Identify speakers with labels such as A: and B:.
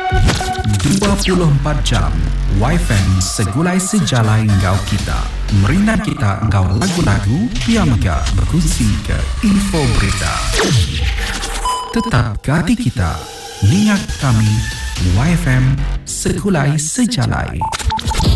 A: 24 jam YFM segulai sejalai engkau kita. Merina kita engkau lagu-lagu yang mega berkongsi ke info berita. Tetap ke hati kita. Ingat kami YFM segulai sejalai.